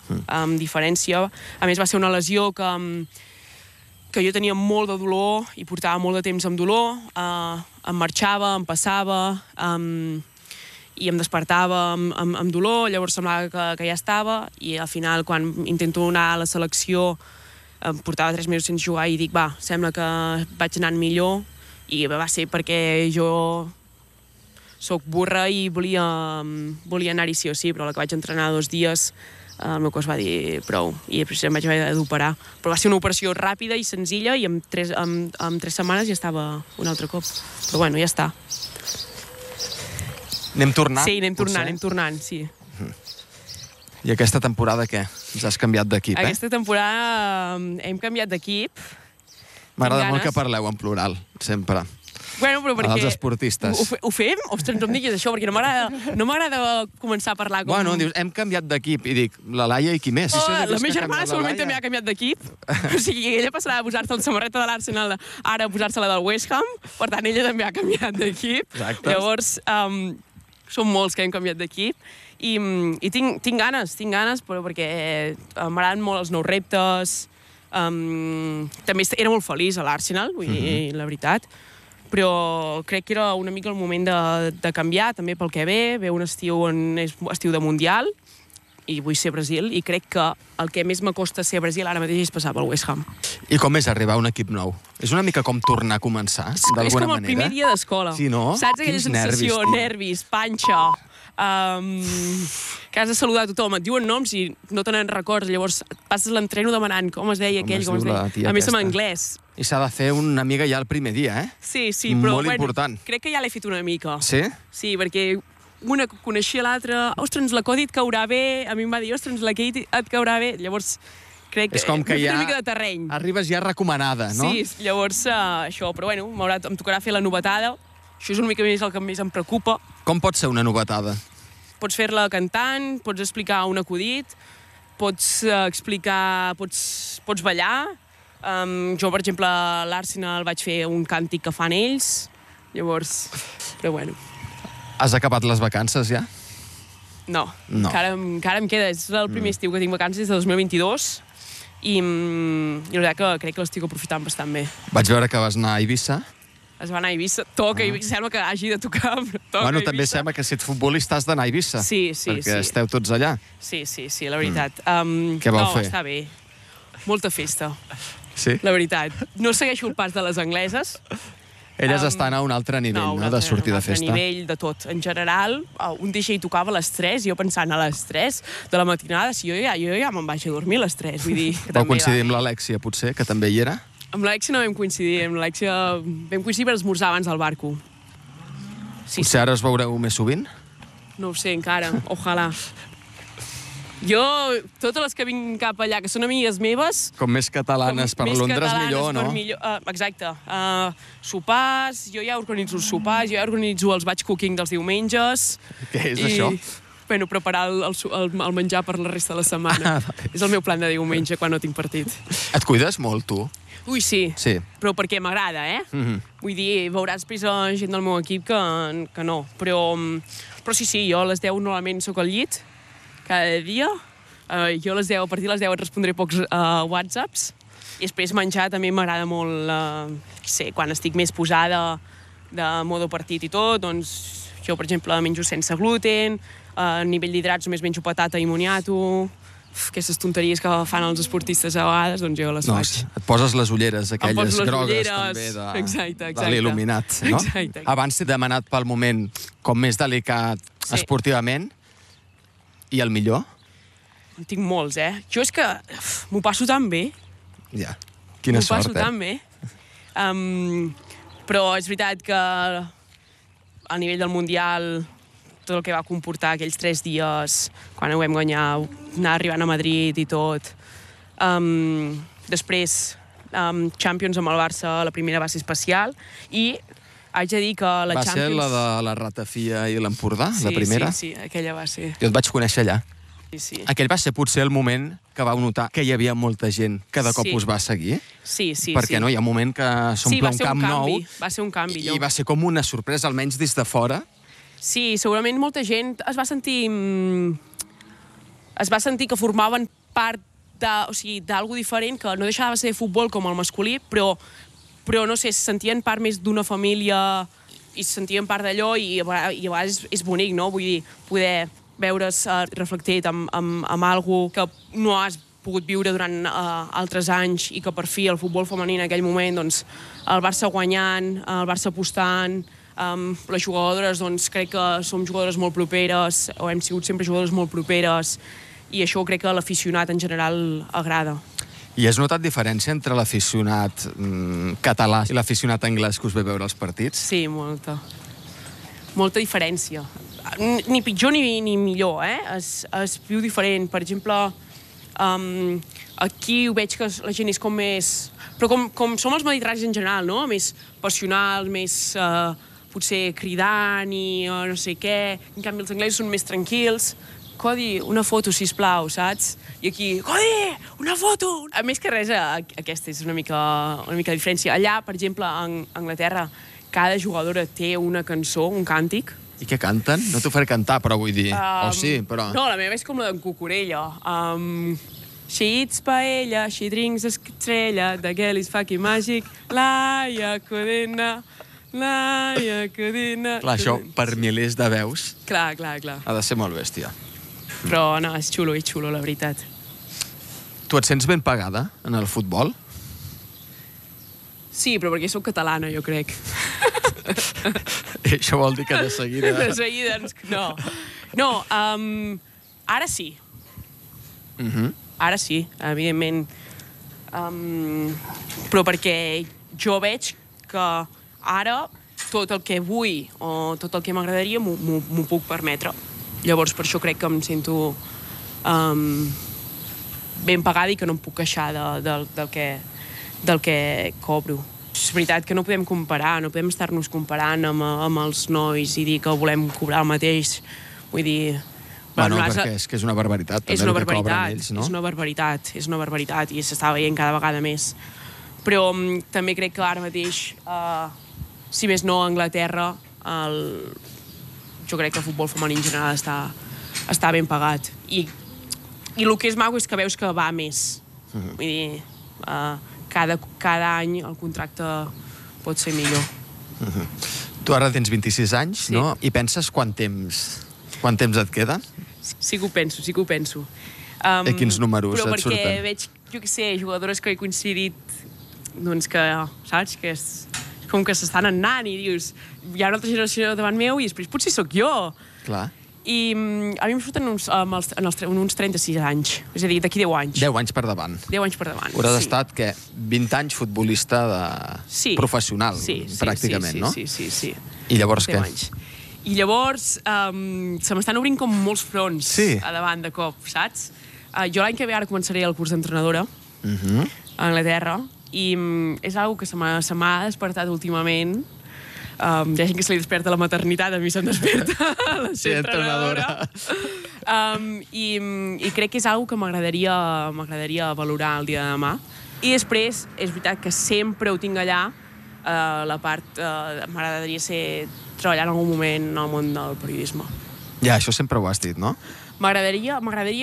amb diferència. A més, va ser una lesió que jo tenia molt de dolor i portava molt de temps amb dolor. Em marxava, em passava, i em despertava amb dolor, llavors semblava que ja estava, i al final, quan intento anar a la selecció, em portava 3 mesos sense jugar i dic, va, sembla que vaig anant millor, i va ser perquè jo soc burra i volia anar-hi sí o sí, però a la que vaig entrenar 2 dies el meu cos va dir prou, i després em vaig haver d'operar. Però va ser una operació ràpida i senzilla, i en 3 setmanes ja estava un altre cop. Però bueno, ja està. Anem tornant? Sí, anem tornant, sí. I aquesta temporada què? Ens has canviat d'equip, Aquesta temporada hem canviat d'equip. M'agrada molt que parleu en plural, sempre. Bueno, però perquè... Els esportistes. Ho fem? Ostres, no em diguis això, perquè no m'agrada començar a parlar com... Bueno, dius, hem canviat d'equip, i dic, la Laia i qui més? La meva germana segurament també ha canviat d'equip. O sigui, ella passarà a posar-se la samarreta de l'Arsenal ara a posar-se la del West Ham, per tant, ella també ha canviat d'equip. Llavors, som molts que hem canviat d'equip, i tinc ganes, però perquè m'agraden molt els nous reptes. També era molt feliç a l'Arsenal, vull dir, la veritat, però crec que era una mica el moment de canviar, també pel que ve un estiu de Mundial, i vull ser Brasil, i crec que el que més m'acosta ser Brasil ara mateix és passar pel West Ham. I com és arribar a un equip nou? És una mica com tornar a començar, d'alguna manera? És com el primer dia d'escola. Sí, no? Saps aquella sensació, nervis, panxa, que has de saludar a tothom, et diuen noms i no te n'en records, llavors passes l'entreno demanant com es deia aquell, com es deia. A més, en anglès. I s'ha de fer una amiga ja el primer dia, eh? Sí, però molt important. Crec que ja l'he fet una mica. Sí? Sí, perquè una coneixia l'altra, ostres, la Codi et caurà bé, a mi em va dir, ostres, la Kate et caurà bé, llavors crec que com que ja una mica de terreny. Arribes ja recomanada, no? Sí, llavors això, però bueno, em tocarà fer la novetada, això és una mica més el que més em preocupa. Com pot ser una novetada? Pots fer-la cantant, pots explicar un acudit, pots explicar, pots ballar. Jo, per exemple, a l'Arsenal vaig fer un càntic que fan ells, llavors, però bueno. Has acabat les vacances ja? No. Encara em queda. És el primer estiu que tinc vacances des de 2022 i la veritat que crec que l'estic aprofitant bastant bé. Vaig veure que vas anar a Eivissa. Es va anar a Eivissa. Toca Eivissa. Sembla que hagi de tocar, però toca Bueno, Eivissa. també sembla que si ets futbolista has d'anar a Eivissa. Sí. Perquè esteu tots allà. Sí, la veritat. Què vau fer? No, està bé. Molta festa. Sí? La veritat. No segueixo el pas de les angleses. Elles estan a un altre nivell, no? De sortir de festa. Un altre nivell de tot. En general, un DJ tocava a les 3, jo pensant a les 3 de la matinada, si jo ja me'n vaig a dormir a les 3, vull dir... Vau coincidir amb l'Alexia, potser, que també hi era? Amb l'Alexia no vam coincidir, amb l'Alexia vam coincidir per esmorzar abans del barco. Potser ara es veureu més sovint? No ho sé encara, ojalà. Jo, totes les que vinc cap allà, que són amigues meves... Com més catalanes per Londres, millor, no? Exacte. Sopars, jo ja organitzo els sopars, jo ja organitzo els batch cooking dels diumenges... Què és això? Bueno, preparar el menjar per la resta de la setmana. És el meu plan de diumenge quan no tinc partit. Et cuides molt, tu? Ui, sí. Però perquè m'agrada, Vull dir, veuràs després gent del meu equip que no. Però sí, jo a les 10 normalment sóc al llit, cada dia. Jo a partir de les 10 et respondré pocs whatsapps. I després menjar també m'agrada molt, quan estic més posada de modo partit i tot, doncs jo, per exemple, menjo sense gluten, a nivell d'hidrats només menjo patata i moniato, aquestes tonteries que fan els esportistes a vegades, doncs jo les faig. Et poses les ulleres, aquelles grogues també de l'il·luminat, no? Exacte. Abans t'he demanat pel moment com més delicat esportivament, i el millor? En tinc molts, Jo és que m'ho passo tan bé. Ja, quina sort, M'ho passo tan bé. Però és veritat que a nivell del Mundial, tot el que va comportar aquells 3 dies, quan ho vam guanyar, anar arribant a Madrid i tot. Després, Champions amb el Barça, la primera va ser especial, i haig de dir que la Champions... Va ser la de la Ratafia i l'Empordà, la primera? Sí, aquella va ser. Jo et vaig conèixer allà. Sí. Aquell va ser potser el moment que vau notar que hi havia molta gent que de cop us va seguir? Sí. Perquè no, hi ha un moment que s'omple un camp nou. Va ser un canvi. I va ser com una sorpresa, almenys des de fora. Sí, segurament molta gent es va sentir es va sentir que formaven part d'algú diferent, que no deixava de ser futbol com el masculí, però no sé, se sentien part més d'una família i se sentien part d'allò i a vegades és bonic, no? Vull dir, poder veure's reflectit amb algú que no has pogut viure durant altres anys i que per fi el futbol femení en aquell moment, doncs, el Barça guanyant, el Barça apostant, les jugadores, doncs, crec que som jugadores molt properes, o hem sigut sempre jugadores molt properes, i això crec que a l'aficionat en general agrada. I has notat diferència entre l'aficionat català i l'aficionat anglès que us ve veure els partits? Sí, molta. Molta diferència. Ni pitjor ni millor, es viu diferent. Per exemple, aquí ho veig que la gent és com més... Però com som els mediterranis en general, no? Més passionals, més potser cridant i no sé què. En canvi, els anglesos són més tranquils. Codi, una foto, sisplau, saps? I aquí, Codi, una foto! A més que res, aquesta és una mica diferència. Allà, per exemple, a Anglaterra, cada jugadora té una cançó, un càntic. I què canten? No t'ho faré cantar, però vull dir... O sí, però... No, la meva és com la d'en Cucurella. She eats paella, she drinks estrella, the girl is fucking magic, laia codina, laia codina... Clar, això per milers de veus... Clar. Ha de ser molt bèstia. Però no, és xulo, la veritat. Tu et sents ben pagada en el futbol? Sí, però perquè sóc catalana, jo crec. I això vol dir que de seguida... De seguida, no. No, ara sí. Ara sí, evidentment. Però perquè jo veig que ara tot el que vull o tot el que m'agradaria m'ho puc permetre. Llavors, per això crec que em sento ben pagada i que no em puc queixar del que cobro. És veritat que no podem comparar, no podem estar-nos comparant amb els nois i dir que volem cobrar el mateix. Vull dir... Bueno, perquè és que és una barbaritat, també el que cobren ells, no? És una barbaritat i s'està veient cada vegada més. Però també crec que ara mateix, si més no a Anglaterra, jo crec que el futbol femení en general està ben pagat. I el que és maco és que veus que va més. Vull dir, cada any el contracte pot ser millor. Tu ara tens 26 anys, sí, no? I penses quant temps et queda? Sí que ho penso. I quins números et surten? Però perquè veig, jo què sé, jugadores que he coincidit, doncs que, saps, que és com que s'estan anant i dius, hi ha una altra generació davant meu i després potser sóc jo. Clar. I a mi em surten uns 36 anys, és a dir, d'aquí 10 anys. 10 anys per davant. 10 anys per davant, Hauràs estat, què, 20 anys futbolista professional, pràcticament, no? Sí. I llavors què? I llavors se m'estan obrint com molts fronts a davant de cop, saps? Jo l'any que ve ara començaré el curs d'entrenadora a Anglaterra i és una cosa que se m'ha despertat últimament. Hi ha gent que se li desperta la maternitat, a mi se'm desperta la ser entrenadora. I crec que és una cosa que m'agradaria valorar el dia de demà. I després, és veritat que sempre ho tinc allà, la part... m'agradaria treballar en algun moment en el món del periodisme. Ja, això sempre ho has dit, no? M'agradaria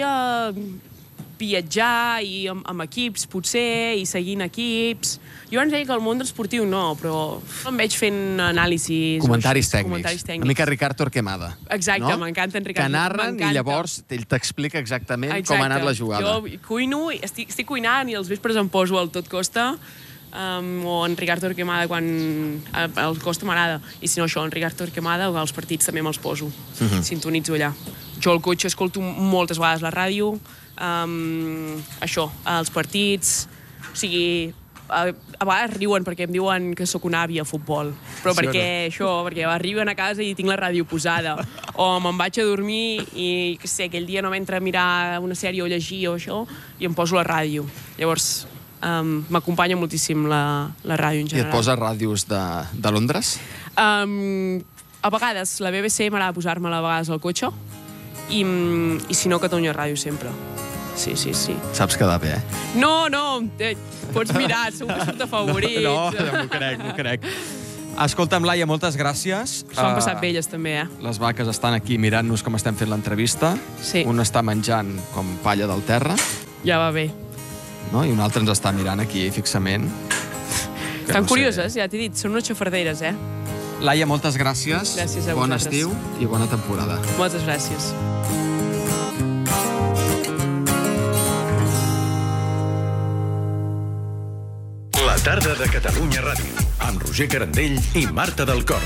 viatjar i amb equips, potser, i seguint equips. Jo abans deia que el món esportiu no, però em veig fent anàlisis... Comentaris tècnics. Una mica Ricard Torquemada. Exacte, no? M'encanta en Ricard. Que narren i llavors ell t'explica exactament com ha anat la jugada. Jo cuino, estic cuinant i els vespres em poso al Tot Costa, o en Ricard Torquemada quan el Costa m'agrada. I si no això, en Ricard Torquemada, els partits també me'ls poso. Sintonitzo allà. Jo al cotxe escolto moltes vegades la ràdio, això, els partits, o sigui, a vegades riuen perquè em diuen que sóc una àvia a futbol, però perquè arriben a casa i tinc la ràdio posada, o me'n vaig a dormir i, que sé, aquell dia no m'entra a mirar una sèrie o llegir o això, i em poso la ràdio. Llavors, m'acompanya moltíssim la ràdio en general. I et posa ràdios de Londres? A vegades, la BBC m'agrada posar-me-la a vegades al cotxe, i si no, Catalunya Ràdio sempre. Sí. Saps quedar bé, No, pots mirar, segur que surt a favorits. No, m'ho crec. Escolta'm, Laia, moltes gràcies. S'ho han passat bé, elles també, Les vaques estan aquí mirant-nos com estem fent l'entrevista. Sí. Un està menjant com palla del terra, Ja va bé. no? I un altre ens està mirant aquí fixament. Estan curioses, ja t'he dit, són unes xafarderes, Laia, moltes gràcies. Gràcies a Bon vosaltres. estiu i bona temporada. Moltes gràcies. La tarda de Catalunya Ràdio, amb Roger Carandell i Marta del Cor.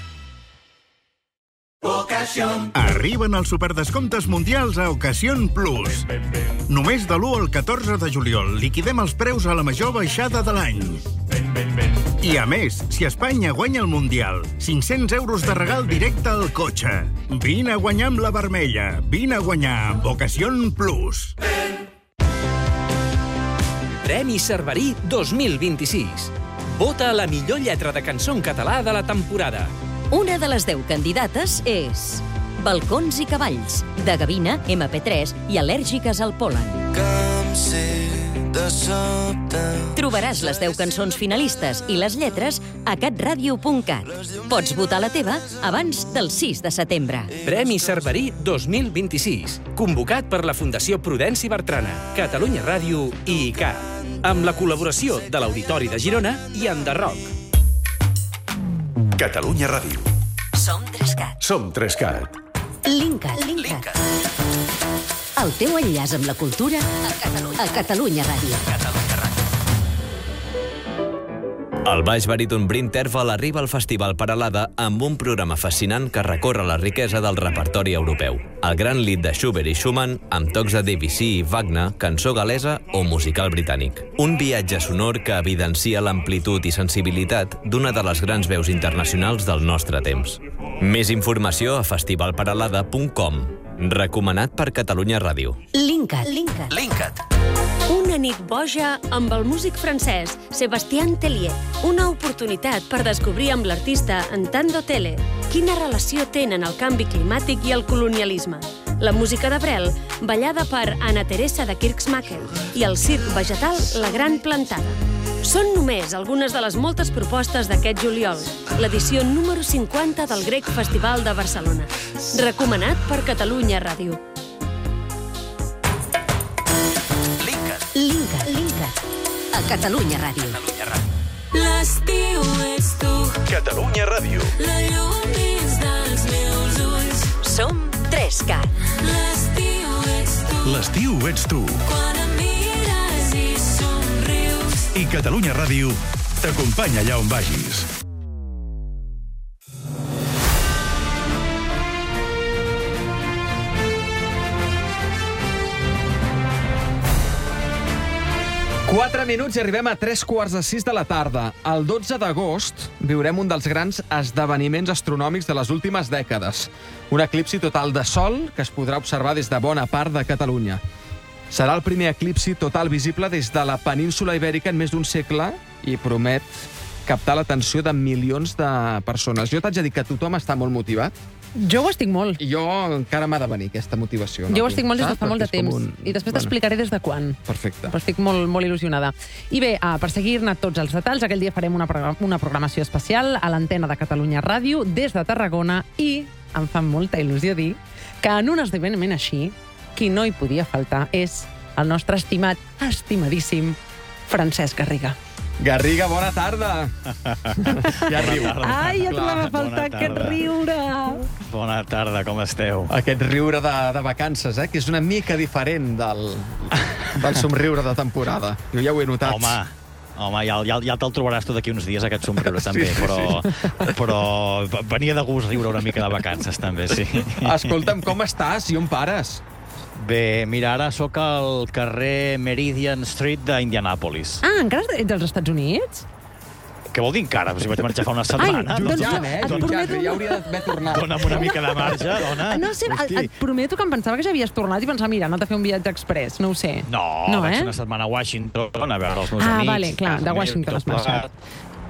Arriben els superdescomptes mundials a Ocasión Plus. Només de l'1 al 14 de juliol liquidem els preus a la major baixada de l'any. I a més, si Espanya guanya el Mundial, 500 euros de regal directe al cotxe. Vine a guanyar amb la vermella. Vine a guanyar amb Ocasión Plus. Premi Cerverí 2026. Vota a la millor lletra de cançó en català de la temporada. Una de les 10 candidates és Balcons i cavalls, de Gavina, MP3 i Al·lèrgiques al pol·len. Trobaràs les 10 cançons finalistes i les lletres a catradio.cat. Pots votar la teva abans del 6 de setembre. Premi Cerverí 2026. Convocat per la Fundació Prudenci Bertrana, Catalunya Ràdio i ICAT. Amb la col·laboració de l'Auditori de Girona i Enderroc. Catalunya Ràdio. Som 3cat. Som 3cat. Linkat. El teu enllaç amb la cultura a Catalunya Ràdio. El Baix Baríton Bryn Terfel arriba al Festival Peralada amb un programa fascinant que recorre la riquesa del repertori europeu. El gran lit de Schubert i Schumann, amb tocs de Debussy i Wagner, cançó galesa o musical britànic. Un viatge sonor que evidencia l'amplitud i sensibilitat d'una de les grans veus internacionals del nostre temps. Més informació a festivalperalada.com. Recomanat per Catalunya Ràdio. Linkat. Una nit boja amb el músic francès Sébastien Tellier. Una oportunitat per descobrir amb l'artista Entando Tele quina relació tenen el canvi climàtic i el colonialisme. La música de Brel, ballada per Anna Teresa de Kirksmaken, i el circ vegetal La Gran Plantada. Són només algunes de les moltes propostes d'aquest juliol, l'edició número 50 del Grec Festival de Barcelona. Recomanat per Catalunya Ràdio. Linkat. A Catalunya Ràdio. L'estiu ets tu, Catalunya Ràdio. la llum dins dels meus ulls. Som 3cat. L'estiu ets tu, L'estiu ets tu. quan em mires i somrius. I Catalunya Ràdio t'acompanya allà on vagis. Quatre minuts i arribem a 3:45 de la tarda. El 12 d'agost viurem un dels grans esdeveniments astronòmics de les últimes dècades. Un eclipsi total de Sol que es podrà observar des de bona part de Catalunya. Serà el primer eclipsi total visible des de la península Ibèrica en més d'un segle i promet captar l'atenció de milions de persones. Jo t'haig de dir que tothom està molt motivat. Jo ho estic molt. I jo encara m'ha de venir aquesta motivació. Jo ho estic molt des de fa molt de temps. I després t'explicaré des de quan. Perfecte. Però estic molt, molt il·lusionada. I bé, per seguir-ne tots els detalls, aquell dia farem una programació especial a l'antena de Catalunya Ràdio des de Tarragona i em fa molta il·lusió dir que en un esdeveniment així, qui no hi podia faltar és el nostre estimadíssim Francesc Garriga. Garriga, bona tarda. Ja riu. Ai, ja trobava a faltar aquest riure. Bona tarda, com esteu? Aquest riure de vacances, que és una mica diferent del somriure de temporada. Jo ja ho he notat. Home, ja te'l trobaràs tu d'aquí uns dies, aquest somriure, també, però venia de gust riure una mica de vacances, també, sí. Escolta'm, com estàs i on pares? Bé, mira, ara sóc al carrer Meridian Street d'Indianàpolis. Ah, encara ets als Estats Units? Què vol dir encara? Si vaig marxar fa una setmana. Doncs ja hauria d'haver tornat. Dóna'm una mica de marge, dona. No sé, et prometo que em pensava que ja havies tornat i pensava, mira, he anat a fer un viatge express, no ho sé. No, vaig una setmana a Washington a veure els meus amics. Vale, clar, de Washington has marxat.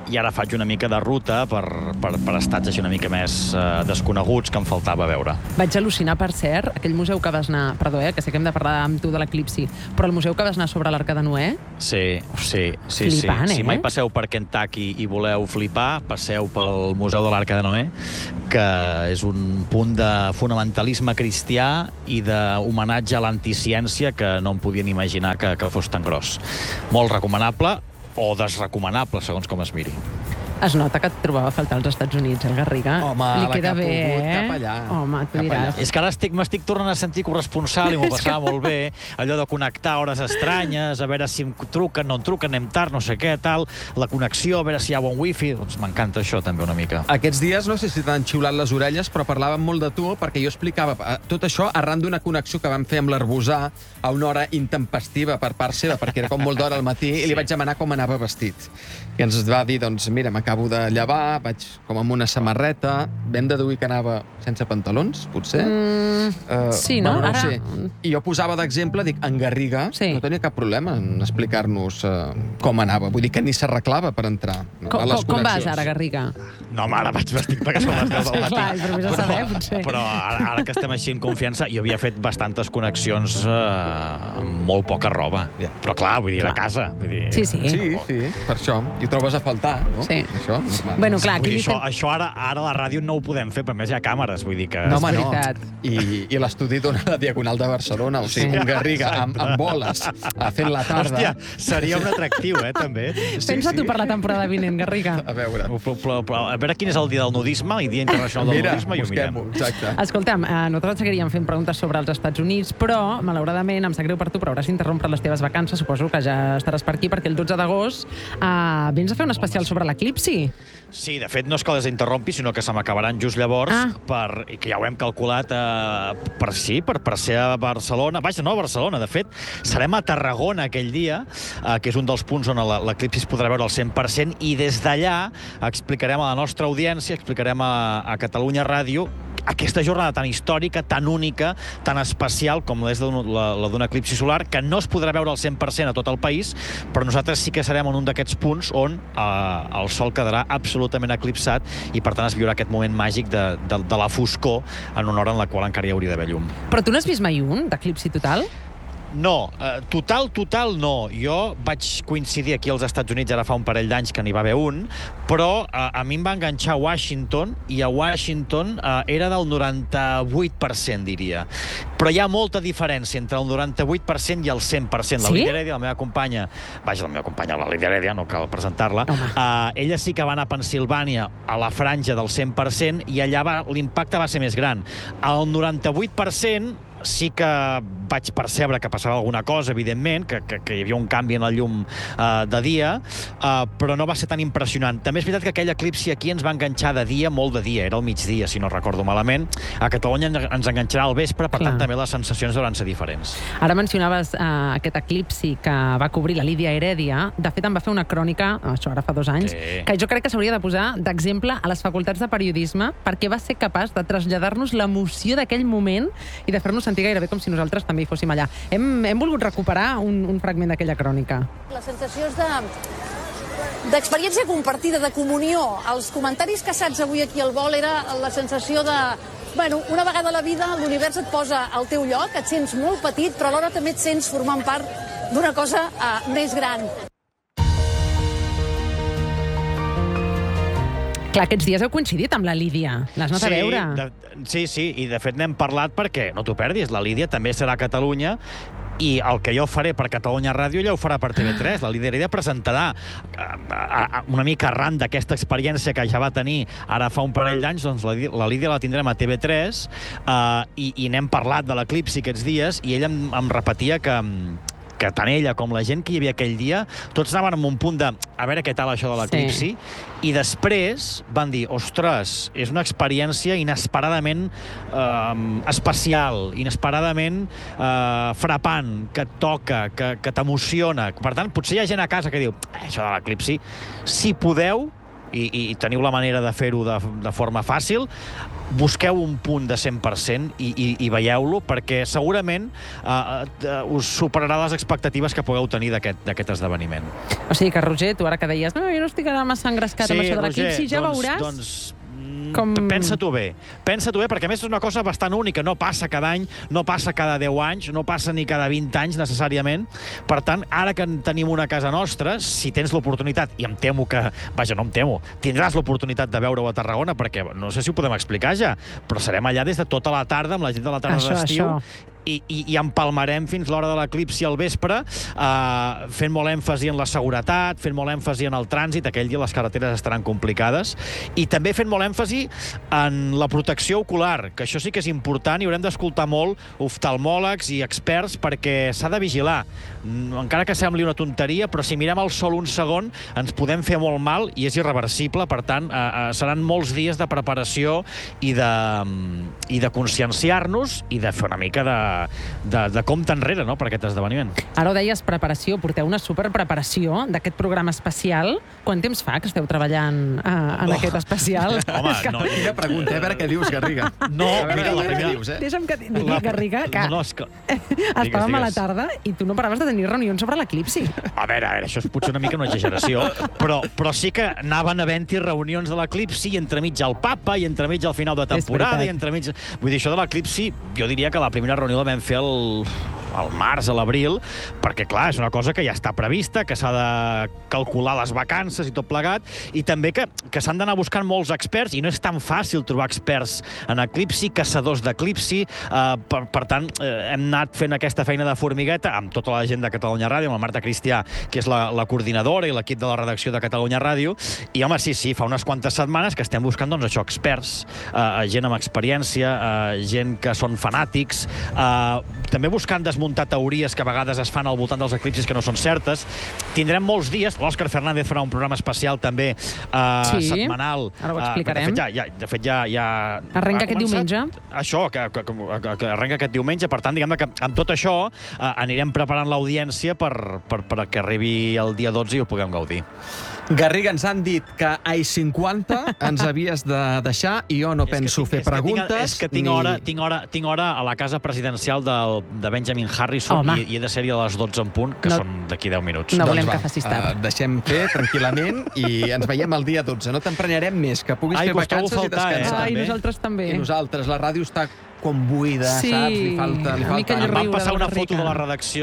i ara faig una mica de ruta per estats així una mica més desconeguts que em faltava veure. Vaig al·lucinar, per cert, aquell museu que vas anar... Perdó, que sé que hem de parlar amb tu de l'eclipsi, però el museu que vas anar sobre l'Arca de Noé... Sí. Flipant, Si mai passeu per Kentucky i voleu flipar, passeu pel Museu de l'Arca de Noé, que és un punt de fonamentalisme cristià i d'homenatge a l'anticiència que no em podien imaginar que fos tan gros. Molt recomanable o desrecomanable, segons com es miri. Es nota que et trobava a faltar als Estats Units, el Garriga. Home, li queda la que ha bé, pogut, cap allà. Home, tu diràs. És que ara m'estic tornant a sentir corresponsal i m'ho passava molt bé. Allò de connectar hores estranyes, a veure si em truquen, no em truquen, anem tard, no sé què, tal. La connexió, a veure si hi ha bon wifi. Doncs m'encanta això també una mica. Aquests dies, no sé si t'han xiulat les orelles, però parlàvem molt de tu, perquè jo explicava tot això arran d'una connexió que vam fer amb l'Arbusà a una hora intempestiva per part seva, perquè era com molt d'hora al matí, i li vaig demanar com anava vestit. I ens va dir, doncs, mira, m'acabo de llevar, vaig com amb una samarreta, vam deduir que anava sense pantalons, potser? Sí, no? Bueno, no Ara... sé. I jo posava d'exemple, dic, en Garriga no tenia cap problema en explicar-nos com anava. Vull dir que ni s'arreglava per entrar a les connexions. Com vas ara, Garriga? No, home, ara vaig vestit perquè són les 10 del matí. Clar, però vés a saber, potser. Però ara que estem així en confiança, jo havia fet bastantes connexions amb molt poca roba. Però clar, vull dir, a casa. Sí. Per això. I ho trobes a faltar, no? Sí. Això, normal. Bueno, clar, vull dir, això ara a la ràdio no ho podem fer, però més hi ha càmeres, vull dir que... No, home, no. I l'estudi dona la Diagonal de Barcelona, o sigui, un Garriga amb boles fent la tarda. Hòstia, seria un atractiu, també. Pensa tu per la temporada vinent, Garriga. A veure. A veure quin és el dia del nudisme, el dia internacional del nudisme, i ho mirem. Exacte. Escolta'm, nosaltres seguiríem fent preguntes sobre els Estats Units, però, malauradament, em sap greu per tu, però hauràs d'interrompre les teves vacances, suposo que ja estaràs per aquí, perquè el 12 d'agost vens a fer un especial sobre l'eclipsi. Sí, de fet, no és que les interrompi, sinó que se m'acabaran just llavors, i que ja ho hem calculat per ser a Barcelona. Vaja, no a Barcelona, de fet, serem a Tarragona aquell dia, que és un dels punts on l'eclipsi es podrà veure al 100%, i des d'allà explicarem a la nostra audiència, explicarem a Catalunya Ràdio aquesta jornada tan històrica, tan única, tan especial com és la d'un eclipsi solar, que no es podrà veure al 100% a tot el país, però nosaltres sí que serem en un d'aquests punts on el sol quedarà absolutament eclipsat i, per tant, es viurà aquest moment màgic de la foscor en una hora en la qual encara hi hauria d'haver llum. Però tu n'has vist mai un, d'eclipsi total? No, total no. Jo vaig coincidir aquí als Estats Units ara fa un parell d'anys que n'hi va haver un, però a mi em va enganxar a Washington, i a Washington era del 98%, diria. Però hi ha molta diferència entre el 98% i el 100%. La Lídia Heredia, la meva companya, la Lídia Heredia, no cal presentar-la, ella sí que va anar a Pennsilvània a la franja del 100% i allà l'impacte va ser més gran. El 98% sí que vaig percebre que passava alguna cosa, evidentment, que hi havia un canvi en la llum de dia, però no va ser tan impressionant. També és veritat que aquell eclipsi aquí ens va enganxar de dia, molt de dia, era al migdia, si no recordo malament. A Catalunya ens enganxarà al vespre, per tant també les sensacions hauran de ser diferents. Ara mencionaves aquest eclipsi que va cobrir la Lídia Heredia. De fet, em va fer una crònica, això ara fa 2 anys, que jo crec que s'hauria de posar d'exemple a les facultats de periodisme, perquè va ser capaç de traslladar-nos l'emoció d'aquell moment i de fer-nos sentir gairebé com si nosaltres també hi fóssim allà. Hem volgut recuperar un fragment d'aquella crònica. Les sensacions d'experiència compartida, de comunió. Els comentaris caçats avui aquí al vol era la sensació de... Bueno, una vegada a la vida l'univers et posa al teu lloc, et sents molt petit, però alhora també et sents formant part d'una cosa més gran. Clar, aquests dies heu coincidit amb la Lídia. L'has anat a veure. Sí, i de fet n'hem parlat perquè, no t'ho perdis, la Lídia també serà a Catalunya i el que jo faré per Catalunya Ràdio ella ho farà per TV3. La Lídia Heredia presentarà una mica arran d'aquesta experiència que ja va tenir ara fa un parell d'anys, doncs la Lídia la tindrem a TV3 i n'hem parlat de l'eclipsi aquests dies i ella em repetia que tant ella com la gent que hi havia aquell dia, tots anaven amb un punt de a veure què tal això de l'eclipsi, i després van dir, ostres, és una experiència inesperadament especial, inesperadament frapant, que et toca, que t'emociona. Per tant, potser hi ha gent a casa que diu, això de l'eclipsi, si podeu, i teniu la manera de fer-ho de forma fàcil, busqueu un punt de 100% i veieu-lo, perquè segurament us superarà les expectatives que pugueu tenir d'aquest esdeveniment. O sigui que, Roger, tu ara que deies no, jo no estic massa engrescat amb això de l'eclipsi, ja veuràs... Pensa-t'ho bé, perquè a més és una cosa bastant única, no passa cada any, no passa cada 10 anys, no passa ni cada 20 anys necessàriament. Per tant, ara que en tenim una a casa nostra, si tens l'oportunitat, i em temo que, tindràs l'oportunitat de veure-ho a Tarragona, perquè no sé si ho podem explicar ja, però serem allà des de tota la tarda, amb la gent de la tarda d'estiu, i empalmarem fins l'hora de l'eclipsi al vespre, fent molt èmfasi en la seguretat, fent molt èmfasi en el trànsit, aquell dia les carreteres estaran complicades, i també fent molt èmfasi en la protecció ocular, que això sí que és important i haurem d'escoltar molt oftalmòlegs i experts perquè s'ha de vigilar. Encara que sembli una tonteria, però si mirem el sol un segon ens podem fer molt mal i és irreversible, per tant, seran molts dies de preparació i de conscienciar-nos i de fer una mica de compte enrere, no?, per aquest esdeveniment. Ara ho deies, preparació, porteu una superpreparació d'aquest programa especial. Quant temps fa que esteu treballant en aquest especial? Home, no. Quina pregunta, a veure què dius, Garriga. No, mira, la primera... Deixa'm que digui, Garriga, que estàvem a la tarda i tu no paraves de tenir reunions sobre l'eclipsi. A veure, això és potser una mica una exageració, però sí que anaven havent-hi reunions de l'eclipsi i entremig el papa, i entremig al final de temporada, i entremig... Vull dir, això de l'eclipsi, jo diria que la primera reunió la vam fer al març, a l'abril, perquè, clar, és una cosa que ja està prevista, que s'ha de calcular les vacances i tot plegat, i també que s'han d'anar buscant molts experts, i no és tan fàcil trobar experts en eclipsi, caçadors d'eclipsi. Per tant, hem anat fent aquesta feina de formigueta amb tota la gent de Catalunya Ràdio, amb la Marta Cristià, que és la coordinadora, i l'equip de la redacció de Catalunya Ràdio, i, home, sí, fa unes quantes setmanes que estem buscant, doncs, això, experts, gent amb experiència, gent que són fanàtics, també buscant desmuntar teories que a vegades es fan al voltant dels eclipsis que no són certes. Tindrem molts dies. L'Òscar Fernández farà un programa especial també setmanal. Ara ho explicarem. De fet, ja... Arrenca aquest diumenge. Això, que arrenca aquest diumenge. Per tant, diguem-ne que amb tot això anirem preparant l'audiència perquè arribi el dia 12 i ho puguem gaudir. Garriga, ens han dit que a 50 ens havies de deixar i jo no penso fer preguntes. És que tinc hora a la casa presidencial de Benjamin Harrison i he de ser-hi a les 12 en punt, que són d'aquí 10 minuts. No volem que facis tard. Deixem fer tranquil·lament i ens veiem el dia 12. No t'emprenyarem més, que puguis fer vacances i descansar. Ai, nosaltres també. I nosaltres, la ràdio està com buida, saps? Li falta... Em van passar una foto de la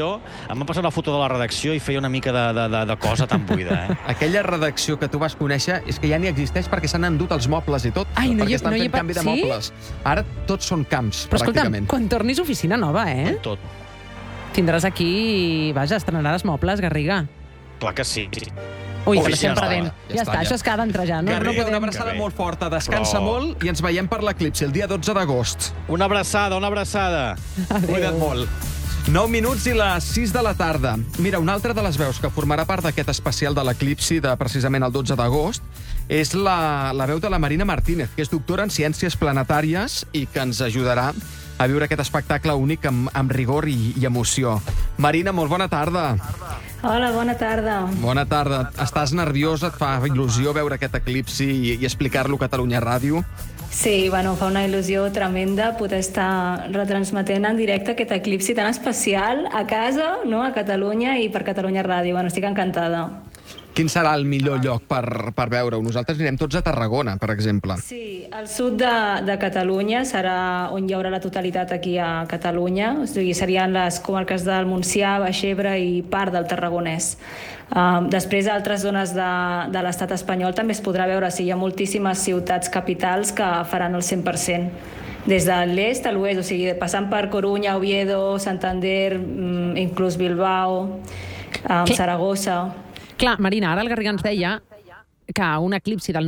redacció i feia una mica de cosa tan buida, eh? Aquella redacció que tu vas conèixer és que ja ni existeix perquè s'han endut els mobles i tot, perquè estan fent canvi de mobles. Ara tots són camps, pràcticament. Però escolta'm, quan tornis oficina nova, Tot. Tindràs aquí, vaja, estrenaràs mobles, Garriga. Clar que sí. Ui, però sempre ben. Ja està, això és que ha d'entrar ja. Garriga, una abraçada molt forta, descansa molt i ens veiem per l'eclipsi el dia 12 d'agost. Una abraçada. Cuida't molt. 9 minuts i les 6 de la tarda. Mira, una altra de les veus que formarà part d'aquest especial de l'eclipsi de precisament el 12 d'agost és la veu de la Marina Martínez, que és doctora en Ciències Planetàries i que ens ajudarà a viure aquest espectacle únic amb rigor i emoció. Marina, molt bona tarda. Hola, bona tarda. Bona tarda. Estàs nerviosa? Et fa il·lusió veure aquest eclipsi i explicar-lo a Catalunya Ràdio? Sí, bueno, fa una il·lusió tremenda poder estar retransmetent en directe aquest eclipsi tan especial a casa, no?, a Catalunya i per Catalunya Ràdio. Bueno, estic encantada. Quin serà el millor lloc per veure-ho? Nosaltres anirem tots a Tarragona, per exemple. Sí, al sud de Catalunya serà on hi haurà la totalitat aquí a Catalunya. O sigui, serien les comarques del Montsià, Baix Ebre i part del Tarragonès. Després, a altres zones de l'estat espanyol també es podrà veure. Sí, hi ha moltíssimes ciutats capitals que faran el 100%. Des de l'est a l'oest, o sigui, passant per Corunya, Oviedo, Santander, inclús Bilbao, Saragossa... Clar, Marina, ara el Garriga ens deia que un eclipsi del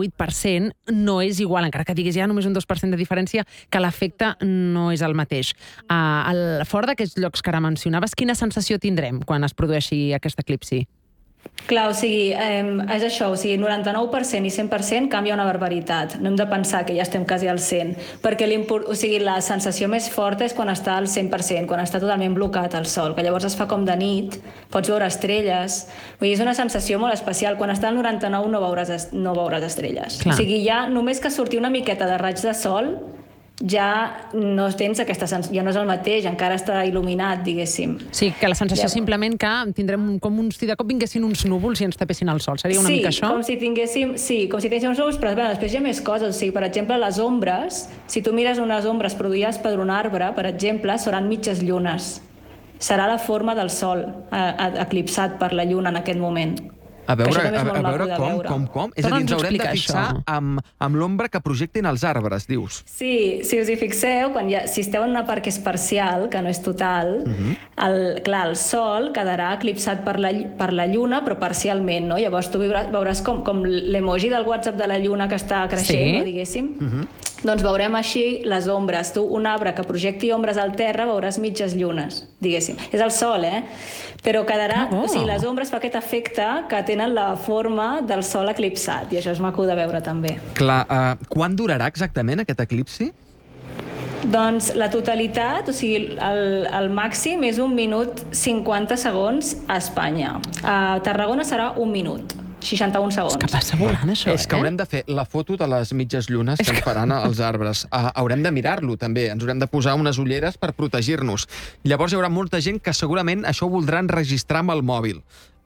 98% no és igual, encara que diguis ja només un 2% de diferència, que l'efecte no és el mateix. Fora d'aquests llocs que ara mencionaves, quina sensació tindrem quan es produeixi aquest eclipsi? Clar, o sigui, és això, o sigui, 99% i 100% canvia una barbaritat. No hem de pensar que ja estem quasi al 100%, perquè la sensació més forta és quan està al 100%, quan està totalment blocat el sol, que llavors es fa com de nit, pots veure estrelles. Vull dir, és una sensació molt especial. Quan està al 99 no veuràs estrelles. Clar. O sigui, ja només que surti una miqueta de raig de sol, ja no tens aquesta sensació, ja no és el mateix, encara està il·luminat, diguéssim. Sí, que la sensació simplement que tindrem com si de cop vinguessin uns núvols i ens tapessin el sol. Seria una mica això? Com si tinguéssim uns núvols, però després hi ha més coses. O sigui, per exemple, les ombres, si tu mires unes ombres produïdes per un arbre, per exemple, seran mitges llunes. Serà la forma del sol eclipsat per la lluna en aquest moment. A veure com. És a dir, ens haurem de fixar amb l'ombra que projectin els arbres, dius. Sí, si us hi fixeu, si esteu en una part que és parcial, que no és total, clar, el sol quedarà eclipsat per la lluna, però parcialment, no? Llavors tu veuràs com l'emoji del WhatsApp de la lluna que està creixent, diguéssim. Doncs veurem així les ombres. Tu, un arbre que projecti ombres al terra, veuràs mitges llunes, diguéssim. És el sol, però quedarà... O sigui, les ombres fa aquest efecte que tenen la forma del sol eclipsat, i això és maco de veure també. Clar, quan durarà exactament aquest eclipsi? Doncs la totalitat, o sigui, el màxim és 1 minut 50 segons a Espanya. A Tarragona serà 1 minut. 61 segons. És que passa volant, això, És que haurem de fer la foto de les mitges llunes que ens faran els arbres. Haurem de mirar-lo, també. Ens haurem de posar unes ulleres per protegir-nos. Llavors hi haurà molta gent que segurament això ho voldran registrar amb el mòbil.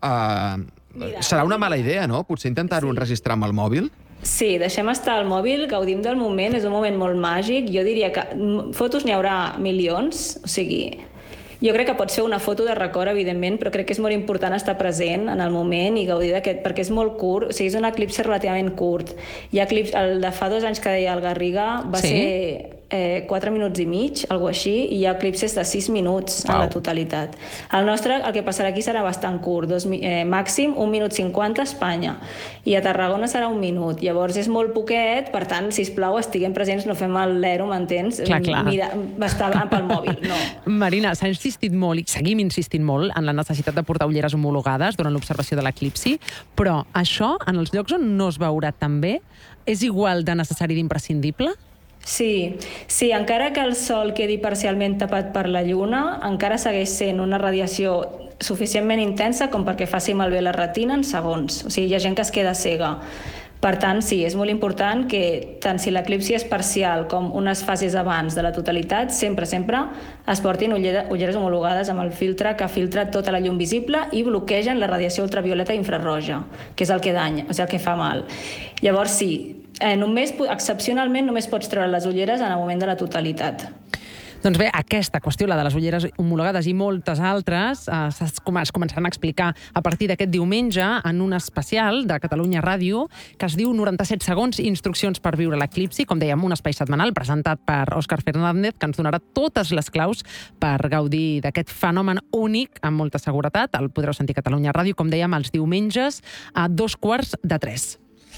Serà una mala idea, no? Potser intentar-ho enregistrar amb el mòbil? Sí, deixem estar el mòbil, gaudim del moment, és un moment molt màgic. Jo diria que fotos n'hi haurà milions, o sigui... Jo crec que pot ser una foto de record, evidentment, però crec que és molt important estar present en el moment i gaudir d'aquest, perquè és molt curt, o sigui, és un eclipsi relativament curt. Hi ha eclipsi, el de fa 2 anys que deia el Garriga va ser 4 minuts i mig, alguna així, i hi ha eclipsis de 6 minuts en la totalitat. El nostre, el que passarà aquí serà bastant curt, màxim 1 minut 50 a Espanya, i a Tarragona serà 1 minut. Llavors és molt poquet, per tant, sisplau, estiguem presents, no fem el lero, m'entens? Clar. Mira, estar pel mòbil, no. Marina, s'ha insistit molt, i seguim insistint molt, en la necessitat de portar ulleres homologades durant l'observació de l'eclipsi, però això, en els llocs on no es veurà tan bé, és igual de necessari i d'imprescindible? Sí, encara que el sol quedi parcialment tapat per la lluna, encara segueix sent una radiació suficientment intensa com perquè faci malbé la retina en segons. O sigui, hi ha gent que es queda cega. Per tant, sí, és molt important que tant si l'eclipsi és parcial com unes fases abans de la totalitat, sempre es portin ulleres homologades amb el filtre que filtra tota la llum visible i bloquegen la radiació ultravioleta i infraroja, que és el que danya, o sigui, el que fa mal. Llavors, sí, excepcionalment només pots treure les ulleres en el moment de la totalitat. Doncs bé, aquesta qüestió, la de les ulleres homologades i moltes altres, es començaran a explicar a partir d'aquest diumenge en un especial de Catalunya Ràdio que es diu 97 segons, instruccions per viure l'eclipsi, com dèiem, un espai setmanal presentat per Òscar Fernández, que ens donarà totes les claus per gaudir d'aquest fenomen únic amb molta seguretat. El podreu sentir a Catalunya Ràdio, com dèiem, els diumenges a 2:45.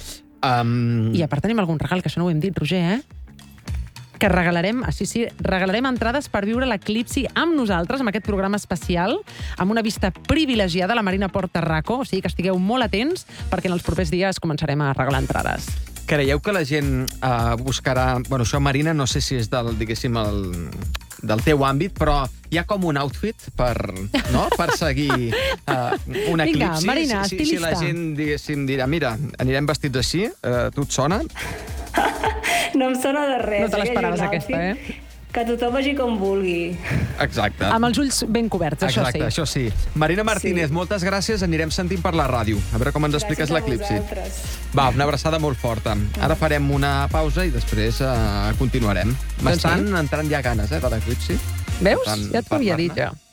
I a part tenim algun regal, que això no ho hem dit, Roger, que regalarem, regalarem entrades per viure l'eclipsi amb nosaltres, amb aquest programa especial, amb una vista privilegiada a la Marina Port Tarraco, o sigui que estigueu molt atents, perquè en els propers dies començarem a regalar entrades. Creieu que la gent buscarà... Bueno, això, Marina, no sé si és del del teu àmbit, però hi ha com un outfit per seguir un eclipsi. Vinga, Marina, estilista. Si la gent, diguéssim, dirà, mira, anirem vestits així, tu et sona? No em sona de res. No te l'esperaves, aquesta, Que tothom vagi com vulgui. Exacte. Amb els ulls ben coberts, això sí. Exacte, això sí. Marina Martínez, moltes gràcies. Anirem sentint per la ràdio. A veure com ens expliques l'eclipsi. Va, una abraçada molt forta. Ara farem una pausa i després continuarem. M'estan entrant ja ganes, de l'eclipsi. Veus? Ja t'ho havia dit, jo.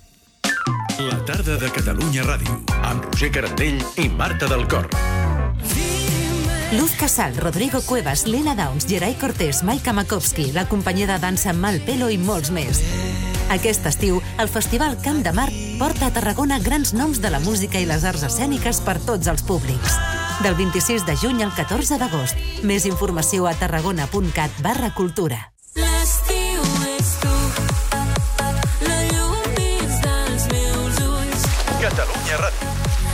La tarda de Catalunya Ràdio, amb Roger Carandell i Marta del Cor. Luz Casal, Rodrigo Cuevas, Lena Downs, Geray Cortés, Maika Makovsky, la companyia de dansa Malpelo i molts més. Aquest estiu, el Festival Camp de Mart porta a Tarragona grans noms de la música i les arts escèniques per tots els públics. Del 26 de juny al 14 d'agost. Més informació a tarragona.cat/cultura. Catalunya Ràdio.